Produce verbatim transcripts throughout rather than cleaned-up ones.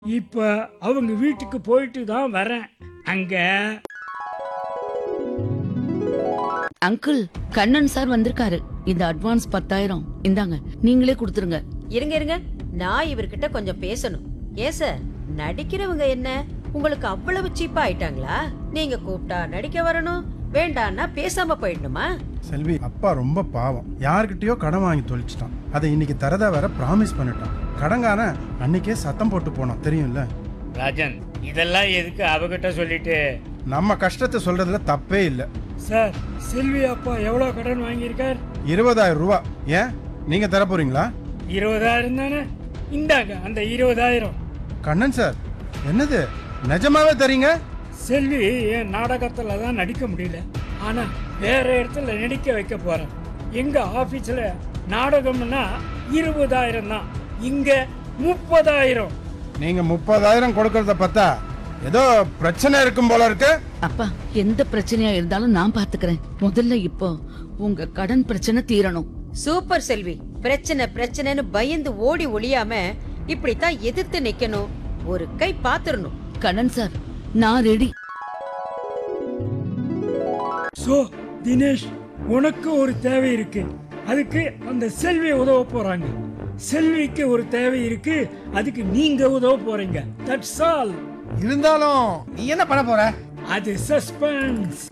இப்ப அவங்க வீட்டுக்கு போயிட்டு தான் வரேன். அங்க அங்கிள், கண்ணன் சார் வந்திருக்காரு. இந்த அட்வான்ஸ் பத்தாயிரம் இந்தாங்க, நீங்களே கொடுத்துருங்க. இருங்க இருங்க, நான் இவர்கிட்ட கொஞ்சம் பேசணும். ஏன் சார், நடிக்கிறவங்க என்ன உங்களுக்கு அவ்வளவு சீப்பா ஆயிட்டாங்களா? நீங்க கூப்பிட்டா நடிக்க வரணும், வேண்டான்னா பேசாம போயிடணுமா? செல்வி, அப்பா ரொம்ப பாவம். யார்கிட்டயோ கடன் வாங்கி தொலைச்சிட்டான். அதை இன்னைக்கு தரதா வேற ப்ராமிஸ் பண்ணிட்டான். கடங்காரன் அன்னைக்கே சத்தம் போட்டு போனான், தெரியும்ல? ராஜன், இதெல்லாம் எதுக்கு அவகிட்ட சொல்லிட்டு? நம்ம கஷ்டத்தை சொல்றதுல தப்பே இல்லை. சார், செல்வி அப்பா எவ்வளவு கடன் வாங்கியிருக்கார்? இருபதாயிரம் ரூபா. ஏன், நீங்க தர போறீங்களா? இருபதாயிரம் தானே, இந்தாங்க அந்த இருபதாயிரம். கண்ணன் சார், என்னது நிஜமாவே தரீங்க? செல்வி என் நாடகத்துல தான் நடிக்க முடியல, ஆனா வேற இடத்துல நடிக்க வைக்க போறேன். எங்க ஆபீஸ்ல நாடகம்னா இருபதாயிரம் தான், இங்க முப்பதாயிரம். நீங்க முப்பதாயிரம் கொடுக்கறத பார்த்தா ஏதோ பிரச்சனை இருக்கும் போல இருக்கு. அப்பா, எந்த பிரச்சனையா இருந்தாலும் நான் பாத்துக்கிறேன். முதல்ல இப்போ உங்க கடன் பிரச்சனை தீரணும். சூப்பர் செல்வி, பிரச்சனை பிரச்சனைன்னு பயந்து ஓடி ஒளியாம இப்படித்தான் எதிர்த்து நிக்கணும். ஒரு கை பாத்துறணும். கண்ணன் சார், நான் ரெடி. சோ தினேஷ், உனக்கு ஒரு தேவை இருக்கு, அதுக்கு அந்த செல்வி உதவ போறாங்க. செல்விக்கு ஒரு தேவை இருக்கு, அதுக்கு நீங்க உதவ போறீங்க. That's all. இருந்தாலும் நீ என்ன பண்ண போற? அது சஸ்பென்ஸ்.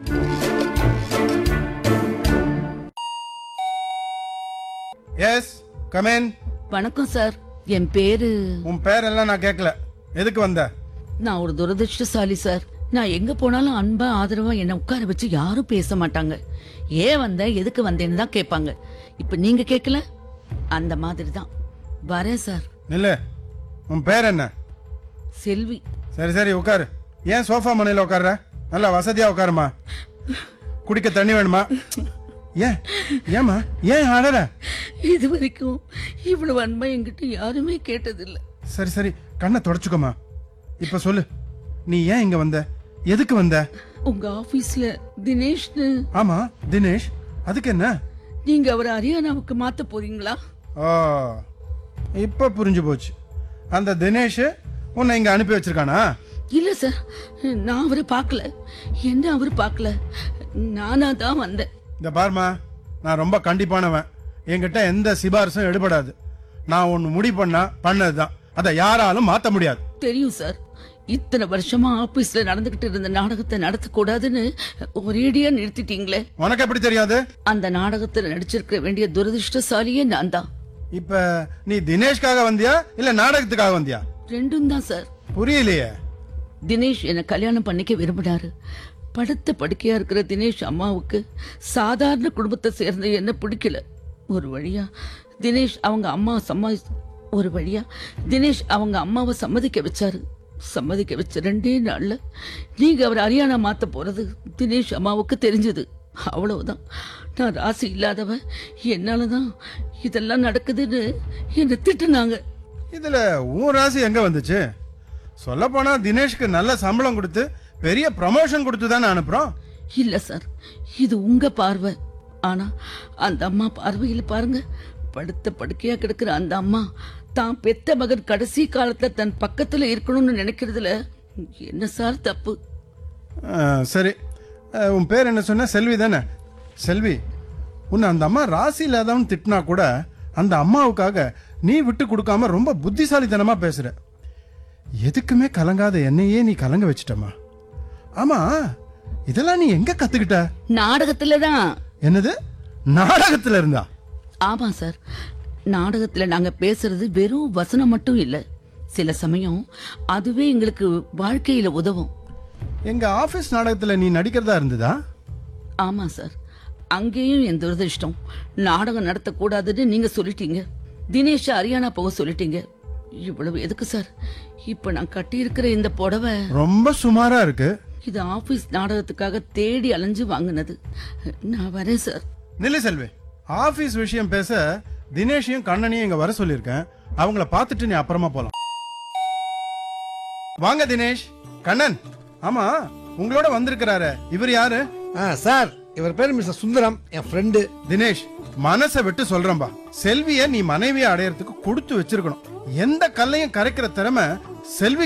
S, come in. வணக்கம் சார், என் பேரு. உன் பேரெல்லாம் நான் கேட்கல. எதுக்கு வந்த? நான் ஒரு துரதிருஷ்டசாலி சார். நான் எங்க போனாலும் அன்பா ஆதரவா என்ன உட்கார வச்சு யாரும் பேச மாட்டாங்க. ஏன் வந்த, எதுக்கு வந்தேன்னு தான் கேட்பாங்க. இப்ப நீங்க கேட்கல, அந்த மாதிரி தான் வரேன் சார். நில்லு. உன் பேர் என்ன? செல்வி. சரி சரி, உட்காரு. ஏன் சோஃபா மனையில உட்கார்ற? நல்லா வசதியா உட்காருமா. குடிக்க தண்ணி வேணுமா? ஏன் ஏமா ஏன் அழற? இது வரைக்கும் இவ்வளவு அன்பா என்கிட்ட யாருமே கேட்டதில்லை. சரி சரி, கண்ணை தொடச்சுக்கோமா. இப்ப சொல்லு, நீ ஏன் இங்க வந்த? எதுக்கு வந்த? உங்க ஆபீஸ்ல தினேஷ்னு. ஆமா, தினேஷ். அதுக்கு என்ன? நீங்க அவரை ஹரியானாவுக்கு மாத்த போறீங்களா? ஓ, இப்ப புரிஞ்சு போச்சு. அந்த தினேஷ் உன்னை இங்க அனுப்பி வச்சிருக்கானா? இல்ல சார், நான் அவரை பார்க்கல, என்ன அவரு பார்க்கல, நானா தான் வந்தேன். இந்த பார்மா, நான் ரொம்ப கண்டிப்பானவன். என்கிட்ட எந்த சிபாரிசும் எடுபடாது. நான் ஒன்னு முடிவு பண்ணா பண்ணதுதான், அதை யாராலும் மாத்த முடியாது. தெரியும் சார், இத்தனை வருஷமா ஆபீஸ்ல நடந்துகிட்டு இருந்த நாடகத்தை நடத்தக்கூடாதுன்னு ஒரேடியா நிறுத்திட்டீங்களே. உனக்கு எப்படி தெரியாது? அந்த நாடகத்துல நடிச்சிருக்க வேண்டிய துரதிருஷ்டசாலியே நான் தான். இப்ப நீ தினேஷ்காக வந்தியா இல்ல நாடகத்துக்காக வந்தியா? ரெண்டும் தான் சார். புரியலையே. தினேஷ் என்ன கல்யாணம் பண்ணிக்க விரும்பினாரு. படுத்த படுக்கையா இருக்கிற தினேஷ் அம்மாவுக்கு சாதாரண குடும்பத்தை சேர்ந்த என்ன பிடிக்கல. ஒரு வழியா தினேஷ் அவங்க அம்மா சம்ம ஒரு வழியா தினேஷ் அவங்க அம்மாவை சம்மதிக்க வச்சாரு. சம்மதிக்க வச்ச ரெண்டே நாள்ல நீங்க அவர் ஹரியானா மாத்த போறது தினேஷ் அம்மாவுக்கு தெரிஞ்சது. அவ்வளவுதான். நான் ராசி இல்லாதவ, என்னாலதான் இதெல்லாம் நடக்குதுன்னு என்ன திட்டுனாங்க. இதுல உன் ராசி எங்க வந்துச்சு? சொல்ல போனா தினேஷ்க்கு நல்ல சம்பளம் கொடுத்து பெரிய ப்ரமோஷன் கொடுத்து தானே அனுப்புறோம். இல்ல சார், இது உங்க பார்வை. ஆனா அந்த அம்மா பார்வையில பாருங்க, படுத்த படுக்கையா கிடக்குற அந்த அம்மா தான் பெத்த மகன் கடைசி காலத்துல தன் பக்கத்துல இருக்கணும்னு நினைக்கிறதுல என்ன சார் தப்பு? ஆ, சரி. ஆ, உன் பேர் என்ன சொன்ன? செல்வி தானே? செல்வி, உன்னை அந்த அம்மா ராசி இல்லாதவன் திட்டினா கூட அந்த அம்மாவுக்காக நீ விட்டு கொடுக்காம ரொம்ப புத்திசாலித்தனமா பேசுற. எதுக்குமே கலங்காத என்னையே நீ கலங்க வச்சிட்டமா. ஆமா, இதெல்லாம் நீ எங்க கத்துக்கிட்ட? நாடகத்துலதான். என்னது, நாடகத்துல இருந்தா? ஆமா சார், நாடகத்துல நாங்க பேசுறது வெறும் வசனம் மட்டும் இல்ல, சில சமயம் அதுவே எங்களுக்கு வாழ்க்கையில உதவும். எங்க ஆபீஸ் நாடகத்துல நீ நடிக்கிறதா இருந்ததா? ஆமா சார், அங்கேயும் என் துரதிருஷ்டம். நாடகம் நடத்தக்கூடாதுன்னு நீங்க சொல்லிட்டீங்க. தினேஷ் ஹரியானா போக சொல்லிட்டீங்க. இவ்வளவு எதுக்கு சார்? இப்ப நான் கட்டி இருக்கிற இந்த புடவை ரொம்ப சுமாரா இருக்கு. இது ஆபீஸ் நாடகத்துக்காக தேடி அலைஞ்சு வாங்கினது. நான் வரேன் சார். நில்லு செல்வி. ஆபீஸ் விஷயம் பேச தினேஷையும் கண்ணனையும் இங்க வர சொல்லியிருக்கேன். அவங்கள பார்த்துட்டு நீ அப்புறமா போலாம். வாங்க தினேஷ். கண்ணன், ஆமா உங்களோட வந்திருக்கிறாரு, இவர் யாரு? சார், இவர் பேர் மிஸ்டர் சுந்தரம், என் ஃப்ரெண்டு. தினேஷ், மனசை விட்டு சொல்றேன்பா, செல்விய நீ மனைவியை அடையறதுக்கு கொடுத்து வச்சிருக்கணும். எந்த கல்லையும் கரைக்கிற திறமை செல்வி